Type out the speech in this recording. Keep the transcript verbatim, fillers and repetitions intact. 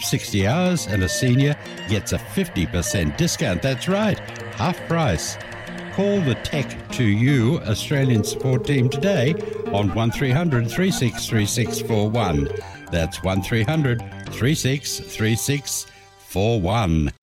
of sixty hours, and a senior gets a fifty percent discount. That's right, half price. Call the Tech to You Australian support team today on one three hundred, three six three six four one. That's one three hundred, three six three six four one.